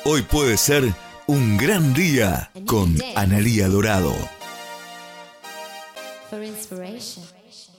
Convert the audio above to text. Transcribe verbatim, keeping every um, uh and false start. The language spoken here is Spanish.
Hoy puede ser un gran día con Analía Dorado. For inspiration.